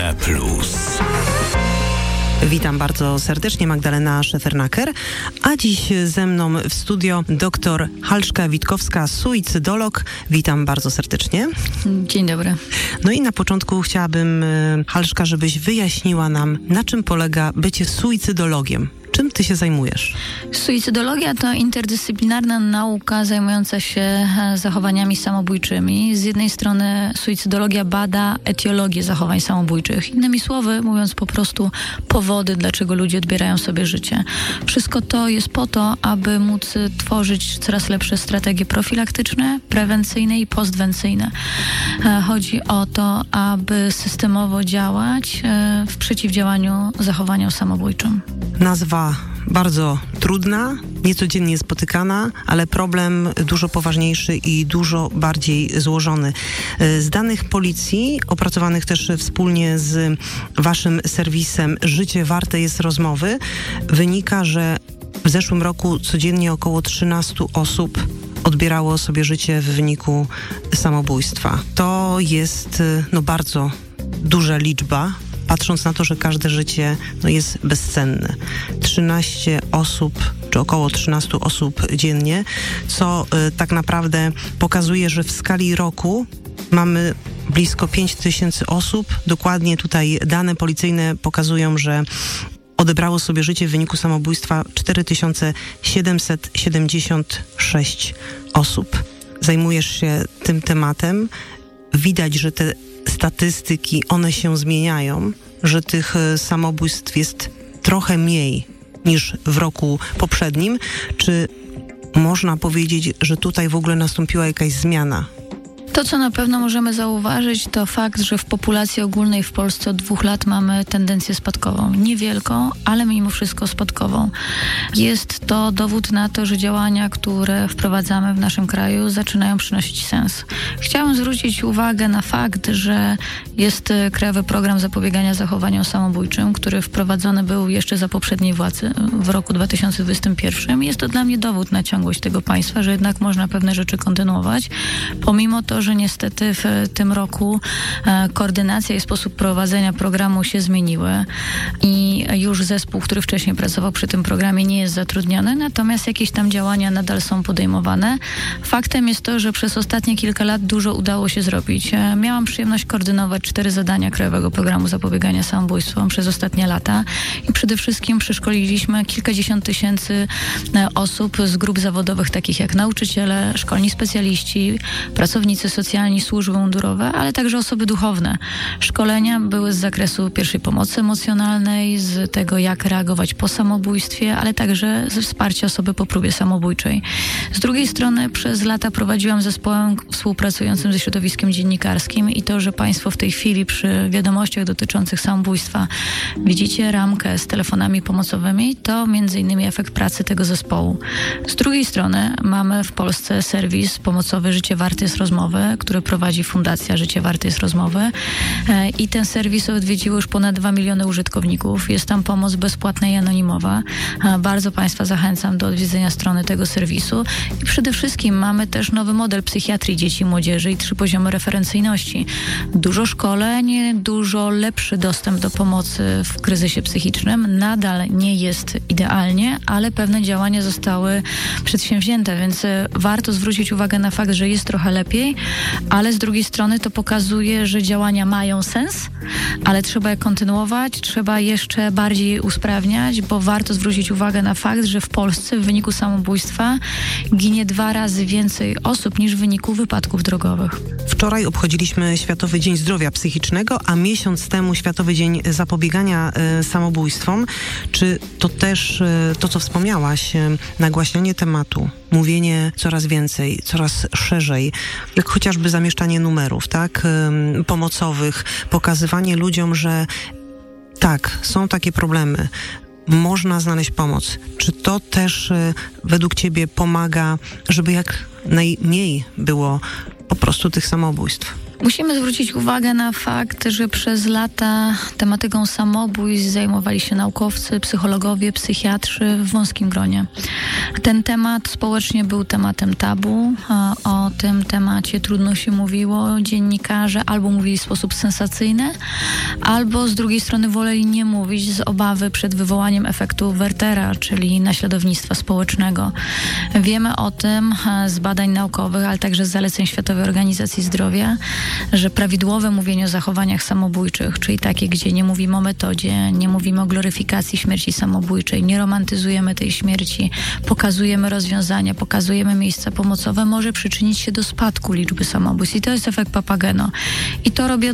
RMFFM. Witam bardzo serdecznie, Magdalena Szefernaker, a dziś ze mną w studio dr Halszka Witkowska, suicydolog. Witam bardzo serdecznie. Dzień dobry. No i na początku chciałabym, Halszka, żebyś wyjaśniła nam, na czym polega bycie suicydologiem. Czym ty się zajmujesz? Suicydologia to interdyscyplinarna nauka zajmująca się zachowaniami samobójczymi. Z jednej strony suicydologia bada etiologię zachowań samobójczych. Innymi słowy, mówiąc po prostu, powody, dlaczego ludzie odbierają sobie życie. Wszystko to jest po to, aby móc tworzyć coraz lepsze strategie profilaktyczne, prewencyjne i postwencyjne. Chodzi o to, aby systemowo działać w przeciwdziałaniu zachowaniom samobójczym. Nazwa bardzo trudna, niecodziennie spotykana, ale problem dużo poważniejszy i dużo bardziej złożony. Z danych policji, opracowanych też wspólnie z waszym serwisem Życie warte jest rozmowy, wynika, że w zeszłym roku codziennie około 13 osób odbierało sobie życie w wyniku samobójstwa. To jest bardzo duża liczba, patrząc na to, że każde życie jest bezcenne. 13 osób, czy około 13 osób dziennie, co tak naprawdę pokazuje, że w skali roku mamy blisko 5000 osób. Dokładnie tutaj dane policyjne pokazują, że odebrało sobie życie w wyniku samobójstwa 4776 osób. Zajmujesz się tym tematem. Widać, że te statystyki, one się zmieniają, że tych samobójstw jest trochę mniej niż w roku poprzednim. Czy można powiedzieć, że tutaj w ogóle nastąpiła jakaś zmiana? To, co na pewno możemy zauważyć, to fakt, że w populacji ogólnej w Polsce od 2 lat mamy tendencję spadkową. Niewielką, ale mimo wszystko spadkową. Jest to dowód na to, że działania, które wprowadzamy w naszym kraju, zaczynają przynosić sens. Chciałam zwrócić uwagę na fakt, że jest Krajowy Program Zapobiegania Zachowaniom Samobójczym, który wprowadzony był jeszcze za poprzedniej władzy w roku 2021. Jest to dla mnie dowód na ciągłość tego państwa, że jednak można pewne rzeczy kontynuować, pomimo to, że niestety w tym roku koordynacja i sposób prowadzenia programu się zmieniły i już zespół, który wcześniej pracował przy tym programie, nie jest zatrudniony, natomiast jakieś tam działania nadal są podejmowane. Faktem jest to, że przez ostatnie kilka lat dużo udało się zrobić. Miałam przyjemność koordynować 4 zadania Krajowego Programu Zapobiegania Samobójstwom przez ostatnie lata i przede wszystkim przeszkoliliśmy kilkadziesiąt tysięcy osób z grup zawodowych, takich jak nauczyciele, szkolni specjaliści, pracownicy socjalni, służby mundurowe, ale także osoby duchowne. Szkolenia były z zakresu pierwszej pomocy emocjonalnej, z tego, jak reagować po samobójstwie, ale także ze wsparcia osoby po próbie samobójczej. Z drugiej strony przez lata prowadziłam zespołem współpracującym ze środowiskiem dziennikarskim i to, że Państwo w tej chwili przy wiadomościach dotyczących samobójstwa widzicie ramkę z telefonami pomocowymi, to między innymi efekt pracy tego zespołu. Z drugiej strony mamy w Polsce serwis pomocowy Życie warte jest rozmowy, który prowadzi Fundacja Życie warte jest rozmowy i ten serwis odwiedziło już ponad 2 miliony użytkowników. Jest tam pomoc bezpłatna i anonimowa. Bardzo Państwa zachęcam do odwiedzenia strony tego serwisu i przede wszystkim mamy też nowy model psychiatrii dzieci i młodzieży i 3 poziomy referencyjności. Dużo szkoleń, dużo lepszy dostęp do pomocy w kryzysie psychicznym. Nadal nie jest idealnie, ale pewne działania zostały przedsięwzięte, więc warto zwrócić uwagę na fakt, że jest trochę lepiej, ale z drugiej strony to pokazuje, że działania mają sens, ale trzeba je kontynuować, trzeba jeszcze bardziej je usprawniać, bo warto zwrócić uwagę na fakt, że w Polsce w wyniku samobójstwa ginie 2 razy więcej osób niż w wyniku wypadków drogowych. Wczoraj obchodziliśmy Światowy Dzień Zdrowia Psychicznego, a miesiąc temu Światowy Dzień Zapobiegania Samobójstwom. Czy to też to, co wspomniałaś, nagłaśnianie tematu, mówienie coraz więcej, coraz szerzej, jak chociażby zamieszczanie numerów, tak, pomocowych, pokazywanie ludziom, że tak, są takie problemy, można znaleźć pomoc. Czy to też według Ciebie pomaga, żeby jak najmniej było po prostu tych samobójstw? Musimy zwrócić uwagę na fakt, że przez lata tematyką samobójstw zajmowali się naukowcy, psychologowie, psychiatrzy w wąskim gronie. Ten temat społecznie był tematem tabu. O tym temacie trudno się mówiło. Dziennikarze albo mówili w sposób sensacyjny, albo z drugiej strony woleli nie mówić z obawy przed wywołaniem efektu Wertera, czyli naśladownictwa społecznego. Wiemy o tym z badań naukowych, ale także z zaleceń Światowej Organizacji Zdrowia, że prawidłowe mówienie o zachowaniach samobójczych, czyli takie, gdzie nie mówimy o metodzie, nie mówimy o gloryfikacji śmierci samobójczej, nie romantyzujemy tej śmierci, pokazujemy rozwiązania, pokazujemy miejsca pomocowe, może przyczynić się do spadku liczby samobójstw. I to jest efekt Papageno. I to robię od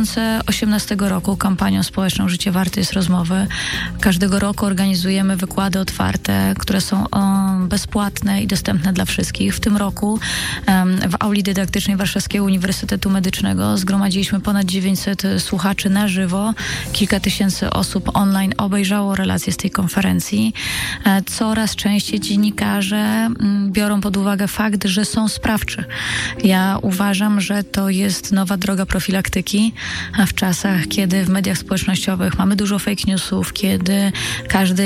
2018 roku kampanią społeczną Życie warte jest rozmowy. Każdego roku organizujemy wykłady otwarte, które są bezpłatne i dostępne dla wszystkich. W tym roku w auli dydaktycznej Warszawskiego Uniwersytetu Medycznego zgromadziliśmy ponad 900 słuchaczy na żywo. Kilka tysięcy osób online obejrzało relacje z tej konferencji. Coraz częściej dziennikarze biorą pod uwagę fakt, że są sprawczy. Ja uważam, że to jest nowa droga profilaktyki, a w czasach, kiedy w mediach społecznościowych mamy dużo fake newsów, kiedy każdy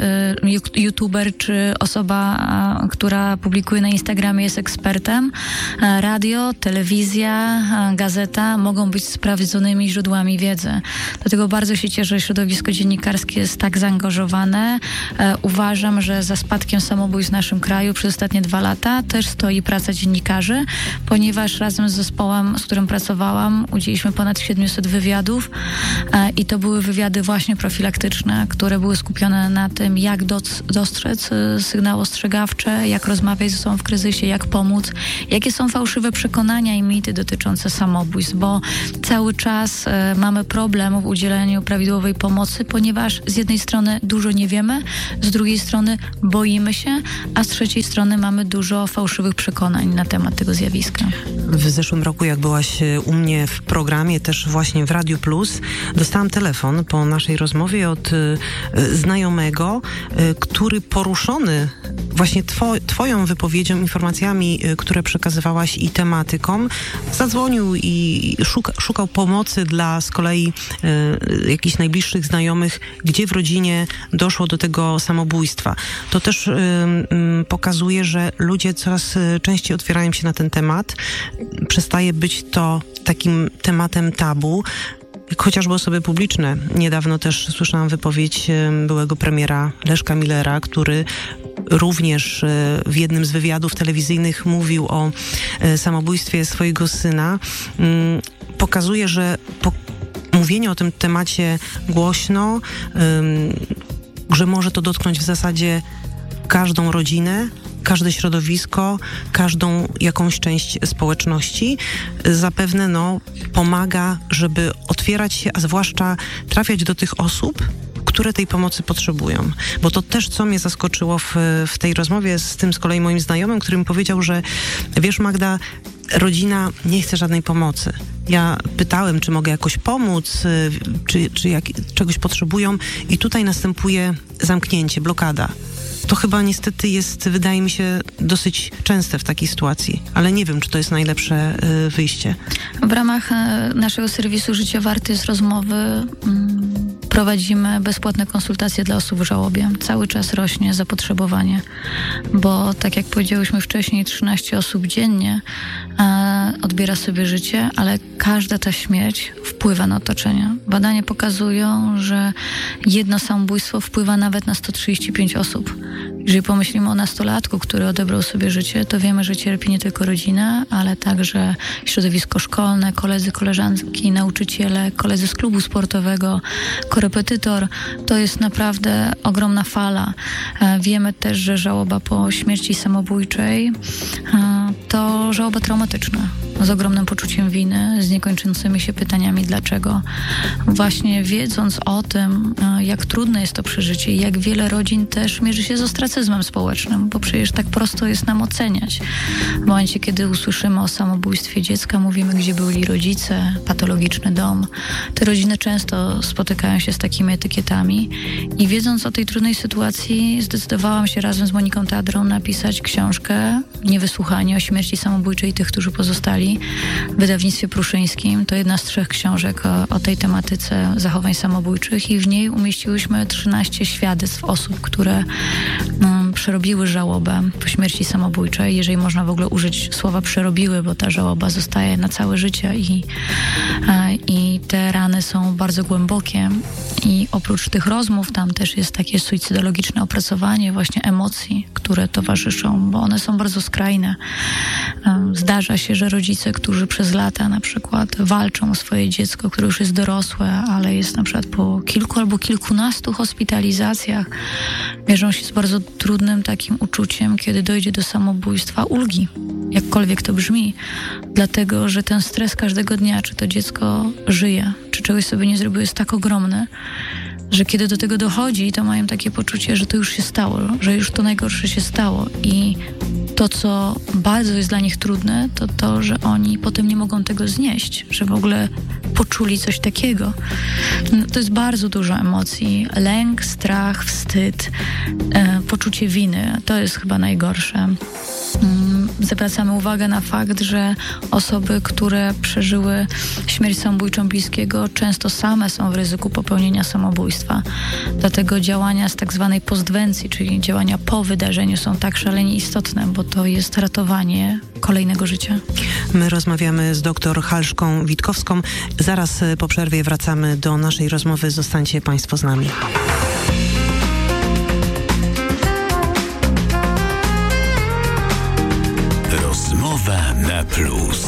youtuber czy osoba, która publikuje na Instagramie jest ekspertem, radio, telewizja, gazeta mogą być sprawdzonymi źródłami wiedzy. Dlatego bardzo się cieszę, że środowisko dziennikarskie jest tak zaangażowane. Uważam, że za spadkiem samobójstw w naszym kraju przez ostatnie 2 lata też stoi praca dziennikarzy, ponieważ razem z zespołem, z którym pracowałam, udzieliliśmy ponad 700 wywiadów i to były wywiady właśnie profilaktyczne, które były skupione na tym, jak dostrzec sygnały ostrzegawcze, jak rozmawiać ze sobą w kryzysie, jak pomóc, jakie są fałszywe przekonania i mity dotyczące samobójstw, bo cały czas mamy problem w udzieleniu prawidłowej pomocy, ponieważ z jednej strony dużo nie wiemy, z drugiej strony boimy się, a z trzeciej strony mamy dużo fałszywych przekonań na temat tego zjawiska. W zeszłym roku, jak byłaś u mnie w programie, też właśnie w Radiu Plus, dostałam telefon po naszej rozmowie od znajomego, który poruszony właśnie twoją wypowiedzią, informacjami, które przekazywałaś i tematyką, zadzwonił i szukał pomocy dla z kolei jakichś najbliższych znajomych, gdzie w rodzinie doszło do tego samobójstwa. To też pokazuje, że ludzie coraz częściej otwierają się na ten temat. Przestaje być to takim tematem tabu. Chociażby osoby publiczne. Niedawno też słyszałam wypowiedź byłego premiera Leszka Millera, który również w jednym z wywiadów telewizyjnych mówił o samobójstwie swojego syna. Pokazuje, że mówienie o tym temacie głośno, że może to dotknąć w zasadzie każdą rodzinę, każde środowisko, każdą jakąś część społeczności, zapewne pomaga, żeby otwierać się, a zwłaszcza trafiać do tych osób, które tej pomocy potrzebują. Bo to też, co mnie zaskoczyło w tej rozmowie z tym z kolei moim znajomym, który mi powiedział, że wiesz, Magda, rodzina nie chce żadnej pomocy. Ja pytałem, czy mogę jakoś pomóc, czy czegoś potrzebują i tutaj następuje zamknięcie, blokada. To chyba niestety jest, wydaje mi się, dosyć częste w takiej sytuacji, ale nie wiem, czy to jest najlepsze wyjście. W ramach naszego serwisu Życie warte jest rozmowy. Prowadzimy bezpłatne konsultacje dla osób w żałobie. Cały czas rośnie zapotrzebowanie, bo tak jak powiedziałyśmy wcześniej, 13 osób dziennie odbiera sobie życie, ale każda ta śmierć wpływa na otoczenie. Badania pokazują, że jedno samobójstwo wpływa nawet na 135 osób. Jeżeli pomyślimy o nastolatku, który odebrał sobie życie, to wiemy, że cierpi nie tylko rodzina, ale także środowisko szkolne, koledzy, koleżanki, nauczyciele, koledzy z klubu sportowego, korepetytor. To jest naprawdę ogromna fala. Wiemy też, że żałoba po śmierci samobójczej to żałoba traumatyczna, z ogromnym poczuciem winy, z niekończącymi się pytaniami dlaczego. Właśnie wiedząc o tym, jak trudne jest to przeżycie i jak wiele rodzin też mierzy się z ostracyzmem społecznym, bo przecież tak prosto jest nam oceniać. W momencie, kiedy usłyszymy o samobójstwie dziecka, mówimy, gdzie byli rodzice, patologiczny dom. Te rodziny często spotykają się z takimi etykietami i wiedząc o tej trudnej sytuacji, zdecydowałam się razem z Moniką Tadrą napisać książkę Niewysłuchani o śmierci samobójczej tych, którzy pozostali. wydali w wydawnictwie Pruszyńskim. To jedna z 3 książek o tej tematyce zachowań samobójczych i w niej umieściłyśmy 13 świadectw osób, które przerobiły żałobę po śmierci samobójczej, jeżeli można w ogóle użyć słowa przerobiły, bo ta żałoba zostaje na całe życie i te rany są bardzo głębokie. I oprócz tych rozmów tam też jest takie suicydologiczne opracowanie właśnie emocji, które towarzyszą, bo one są bardzo skrajne. Zdarza się, że rodzice, którzy przez lata na przykład walczą o swoje dziecko, które już jest dorosłe, ale jest na przykład po kilku albo kilkunastu hospitalizacjach, mierzą się z bardzo trudnym takim uczuciem, kiedy dojdzie do samobójstwa, ulgi, jakkolwiek to brzmi, dlatego, że ten stres każdego dnia, czy to dziecko żyje, czy czegoś sobie nie zrobiło, jest tak ogromny, że kiedy do tego dochodzi, to mają takie poczucie, że to już się stało, że już to najgorsze się stało i to, co bardzo jest dla nich trudne, to to, że oni potem nie mogą tego znieść, że w ogóle poczuli coś takiego. To jest bardzo dużo emocji. Lęk, strach, wstyd, poczucie winy. To jest chyba najgorsze. Zwracamy uwagę na fakt, że osoby, które przeżyły śmierć samobójczą bliskiego, często same są w ryzyku popełnienia samobójstwa. Dlatego działania z tak zwanej postwencji, czyli działania po wydarzeniu, są tak szalenie istotne, bo to jest ratowanie kolejnego życia. My rozmawiamy z dr Halszką Witkowską. Zaraz po przerwie wracamy do naszej rozmowy. Zostańcie Państwo z nami. Rozmowa na plus.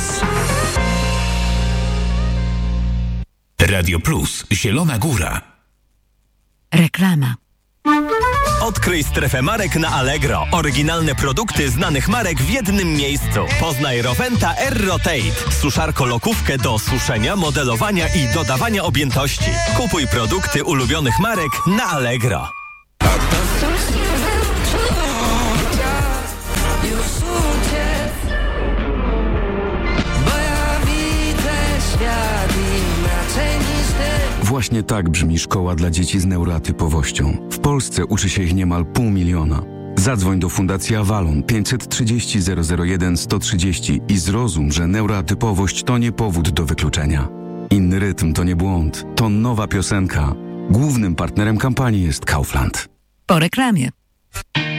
Radio Plus, Zielona Góra. Reklama. Odkryj strefę marek na Allegro. Oryginalne produkty znanych marek w jednym miejscu. Poznaj Roventa Air Rotate. Suszarko-lokówkę do suszenia, modelowania i dodawania objętości. Kupuj produkty ulubionych marek na Allegro. Właśnie tak brzmi szkoła dla dzieci z neuroatypowością. W Polsce uczy się ich niemal 500 000. Zadzwoń do Fundacji Avalon 530 001 130 i zrozum, że neuroatypowość to nie powód do wykluczenia. Inny rytm to nie błąd, to nowa piosenka. Głównym partnerem kampanii jest Kaufland. Po reklamie.